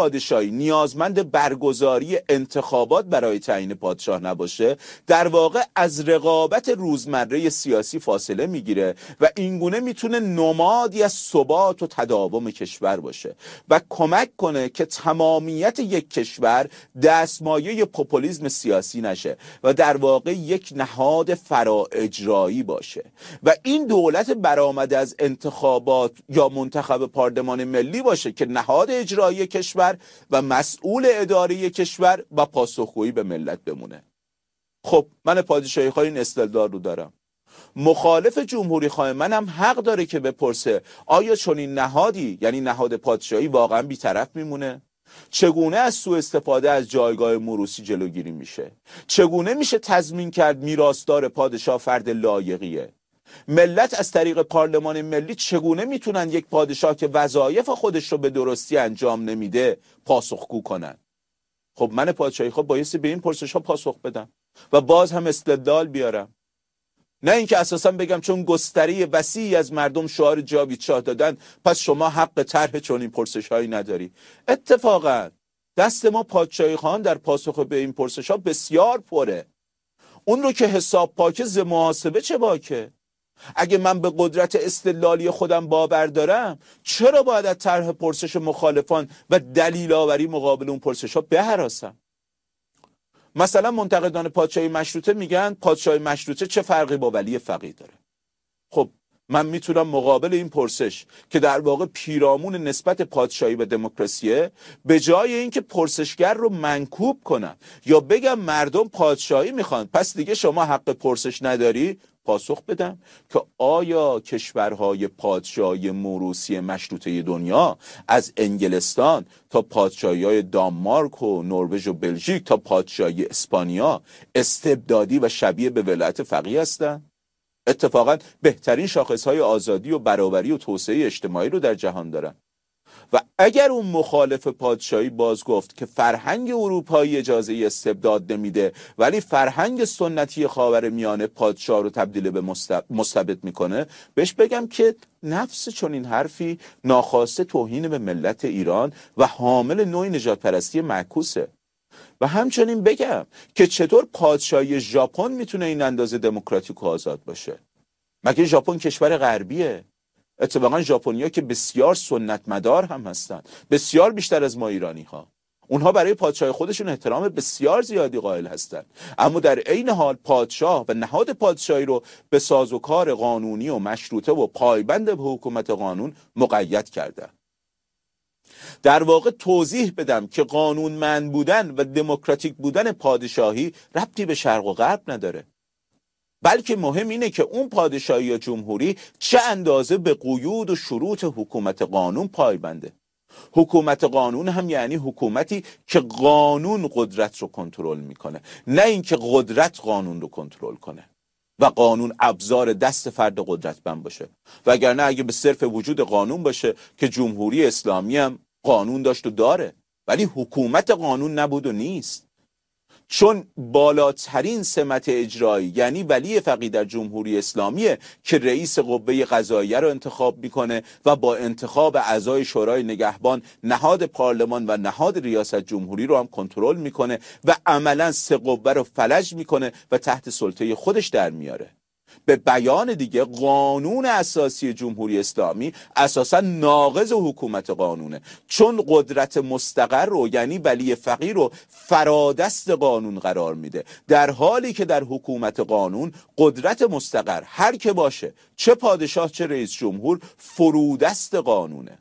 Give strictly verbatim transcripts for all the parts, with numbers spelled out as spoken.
پادشاهی نیازمند برگزاری انتخابات برای تعیین پادشاه نباشه، در واقع از رقابت روزمره سیاسی فاصله میگیره و اینگونه میتونه نمادی از ثبات و تداوم کشور باشه و کمک کنه که تمامیت یک کشور دستمایه پوپولیسم سیاسی نشه و در واقع یک نهاد فرا اجرایی باشه و این دولت برآمده از انتخابات یا منتخب پارلمان ملی باشه که نهاد اجرایی کشور و مسئول اداره کشور و پاسخگویی به ملت بمونه. خب من پادشاهی خواه این استدلال رو دارم. مخالف جمهوری خواه منم حق داره که بپرسه آیا چنین نهادی، یعنی نهاد پادشاهی، واقعا بی‌طرف میمونه؟ چگونه از سوء استفاده از جایگاه موروثی جلوگیری میشه؟ چگونه میشه تضمین کرد میراثدار پادشاه فرد لایقیه؟ ملت از طریق پارلمان ملی چگونه میتونن یک پادشاه که وظایف خودش رو به درستی انجام نمیده پاسخگو کنن؟ خب من پادشاهی خب بایستی به این پرسش ها پاسخ بدم و باز هم استدلال بیارم، نه اینکه اساسا بگم چون گستره وسیعی از مردم شعار جاوید شاه دادن پس شما حق طرح چنین پرسش هایی نداری. اتفاقا دست ما پادشاهی خواهان در پاسخ به این پرسش ها بسیار پره. اون رو که حساب پاکه ز محاسبه چه باکه؟ اگه من به قدرت استدلالی خودم باور دارم چرا باید از طرح پرسش مخالفان و دلیل آوری مقابل اون پرسش ها بهراسم؟ مثلا منتقدان پادشاهی مشروطه میگن پادشاهی مشروطه چه فرقی با ولی فقیه داره. خب من میتونم مقابل این پرسش که در واقع پیرامون نسبت پادشاهی به دموکراسیه، به جای اینکه پرسشگر رو منکوب کنم یا بگم مردم پادشاهی میخوان پس دیگه شما حق پرسش نداری، پاسخ بدم که آیا کشورهای پادشاهی موروثی مشروطه دنیا از انگلستان تا پادشاهی‌های دانمارک و نروژ و بلژیک تا پادشاهی اسپانیا استبدادی و شبیه به ولایت فقیه هستند؟ اتفاقا بهترین شاخصهای آزادی و برابری و توسعه اجتماعی رو در جهان دارن. و اگر اون مخالف پادشاهی باز گفت که فرهنگ اروپایی اجازه استبداد نمیده ولی فرهنگ سنتی خاورمیانه پادشاه رو تبدیل به مستبد میکنه، بهش بگم که نفس چنین حرفی ناخواسته توهین به ملت ایران و حامل نوع نژاد پرستی معکوسه. و همچنین بگم که چطور پادشاهی ژاپن میتونه این اندازه دموکراتیک و آزاد باشه؟ مگه ژاپن کشور غربیه؟ اتفاقا ژاپنیا که بسیار سنت مدار هم هستن، بسیار بیشتر از ما ایرانی ها. اونها برای پادشاه خودشون احترام بسیار زیادی قائل هستن، اما در عین حال پادشاه و نهاد پادشاهی رو به سازوکار قانونی و مشروطه و پایبند به حکومت قانون مقید کردن. در واقع توضیح بدم که قانونمند بودن و دموکراتیک بودن پادشاهی ربطی به شرق و غرب نداره، بلکه مهم اینه که اون پادشاهی یا جمهوری چه اندازه به قیود و شروط حکومت قانون پایبنده. حکومت قانون هم یعنی حکومتی که قانون قدرت رو کنترل میکنه، نه اینکه قدرت قانون رو کنترل کنه و قانون ابزار دست فرد قدرتمند باشه. وگرنه اگه به صرف وجود قانون باشه که جمهوری اسلامی هم قانون داشت و داره ولی حکومت قانون نبود و نیست، چون بالاترین سمت اجرایی یعنی ولی فقیه در جمهوری اسلامیه که رئیس قوه قضاییه رو انتخاب میکنه و با انتخاب اعضای شورای نگهبان نهاد پارلمان و نهاد ریاست جمهوری رو هم کنترل میکنه و عملا سه قوه رو فلج میکنه و تحت سلطه خودش در میاره. به بیان دیگه قانون اساسی جمهوری اسلامی اساسا ناقض حکومت قانونه، چون قدرت مستقر رو یعنی ولی فقیه رو فرادست قانون قرار میده، در حالی که در حکومت قانون قدرت مستقر هر که باشه، چه پادشاه چه رئیس جمهور، فرودست قانونه.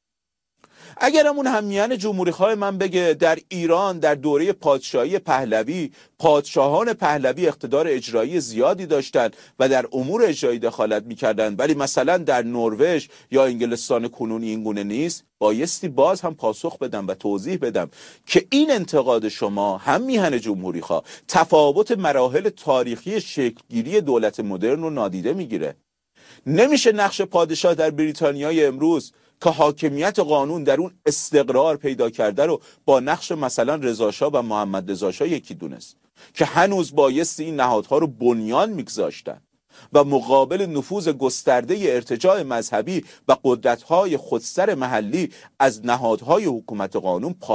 اگر همون همیان جمهوری خواه من بگه در ایران در دوره پادشاهی پهلوی پادشاهان پهلوی اقتدار اجرایی زیادی داشتن و در امور اجرایی دخالت میکردن، ولی مثلا در نروژ یا انگلستان کنونی این گونه نیست، بایستی باز هم پاسخ بدم و توضیح بدم که این انتقاد شما هم میهن جمهوری خواه تفاوت مراحل تاریخی شکلگیری دولت مدرن رو نادیده میگیره. نمیشه نقش پادشاه در بریتانیای امروز که حاکمیت قانون در اون استقرار پیدا کرده رو با نقش مثلا رضا شاه و محمد رضا شاه یکی دونست که هنوز بایستی این نهادها رو بنیان میگذاشتن و مقابل نفوذ گسترده ارتجاع مذهبی و قدرت‌های خودسر محلی از نهادهای حکومت قانون